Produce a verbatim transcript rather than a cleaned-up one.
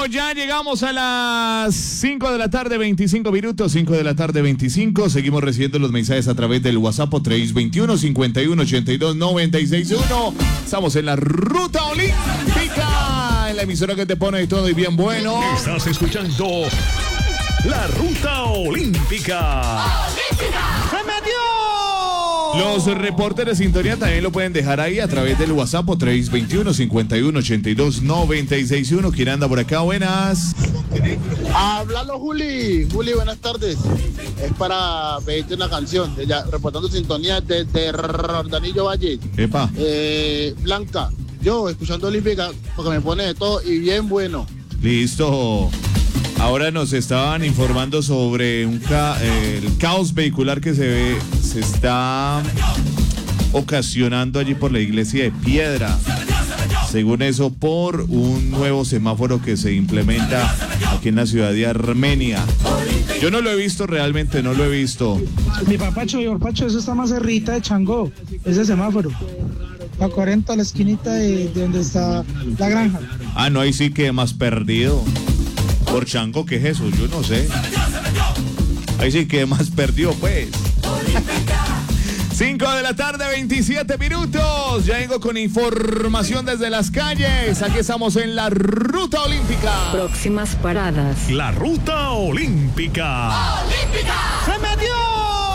Bueno, ya llegamos a las cinco de la tarde, veinticinco minutos, cinco de la tarde, veinticinco. Seguimos recibiendo los mensajes a través del WhatsApp tres veintiuno, cincuenta y uno, ochenta y dos, noventa y seis uno. Estamos en la Ruta Olímpica, en la emisora que te pone de todo y bien bueno. Estás escuchando la Ruta Olímpica. ¡Se metió! Los reportes de sintonía también lo pueden dejar ahí a través del WhatsApp tres veintiuno, cincuenta y uno, ochenta y dos, noventa y seis uno. ¿Quién anda por acá? Buenas. Háblalo, Juli. Juli, buenas tardes. Es para pedirte una canción, de ya, reportando sintonía desde Danillo Valle. Epa. Eh, Blanca, yo escuchando Olímpica, porque me pone de todo y bien bueno. Listo. Ahora nos estaban informando sobre un ca eh, el caos vehicular que se ve, se está ocasionando allí por la iglesia de Piedra. Según eso, por un nuevo semáforo que se implementa aquí en la ciudad de Armenia. Yo no lo he visto realmente, no lo he visto. Mi papacho, mi papacho, eso está más cerrita de Changó, ese semáforo. A cuarenta, a la esquinita de, de donde está la granja. Ah, no, ahí sí que más perdido. Por Chango, ¿qué es eso? Yo no sé. Ahí sí que más perdió, pues. cinco de la tarde, veintisiete minutos. Ya vengo con información desde las calles. Aquí estamos en la Ruta Olímpica. Próximas paradas. La Ruta Olímpica. ¡Se metió!